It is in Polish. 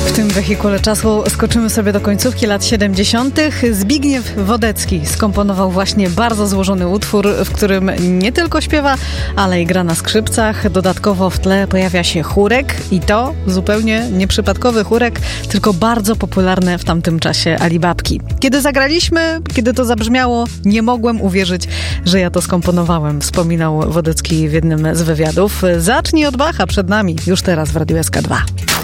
W tym wehikule czasu skoczymy sobie do końcówki lat 70. Zbigniew Wodecki skomponował właśnie bardzo złożony utwór, w którym nie tylko śpiewa, ale i gra na skrzypcach. Dodatkowo w tle pojawia się chórek i to zupełnie nieprzypadkowy chórek, tylko bardzo popularne w tamtym czasie Alibabki. Kiedy zagraliśmy, kiedy to zabrzmiało, nie mogłem uwierzyć, że ja to skomponowałem, wspominał Wodecki w jednym z wywiadów. Zacznij od Bacha przed nami, już teraz w Radiu SK2.